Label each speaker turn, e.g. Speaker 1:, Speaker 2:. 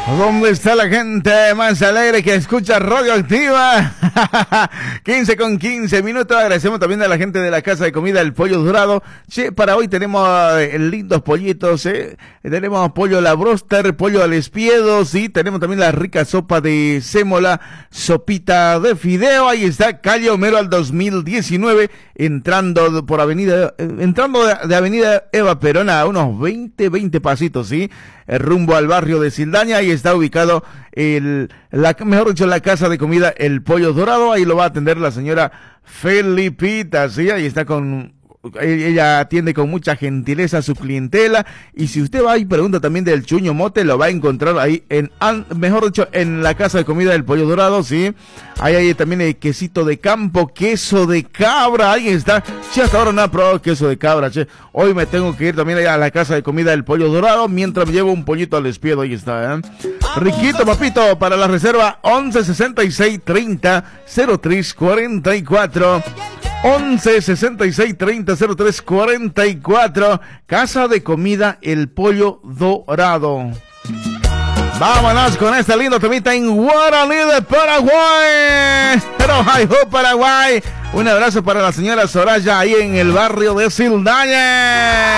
Speaker 1: ¿Dónde está la gente más alegre que escucha Radioactiva? 15 con 15 minutos. Agradecemos también a la gente de la Casa de Comida El Pollo Dorado. Che, para hoy tenemos lindos pollitos, tenemos pollo a la broster, pollo al espiedo, sí, tenemos también la rica sopa de sémola, sopita de fideo. Ahí está, calle Homero al 2019, entrando por avenida, de avenida Eva Perón a unos 20 pasitos, sí, rumbo al barrio de Sildaña. Ahí está ubicado la Casa de Comida El Pollo Dorado. Ahí lo va a atender la señora Felipita, sí, ahí está ella atiende con mucha gentileza a su clientela. Y si usted va y pregunta también del chuño mote, lo va a encontrar ahí en la Casa de Comida del Pollo Dorado, sí. Ahí hay también el quesito de campo, queso de cabra, ahí está. Sí, hasta ahora no he probado queso de cabra, che. Hoy me tengo que ir también allá a la Casa de Comida del Pollo Dorado mientras me llevo un pollito al espiedo, ahí está, Riquito, papito, para la reserva 11 66 30 03 44. 11 66 30 03 44. Casa de Comida El Pollo Dorado. Vámonos con esta linda temita en Guaraní de Paraguay. Pero Paraguay. Un abrazo para la señora Soraya ahí en el barrio de Sildaña.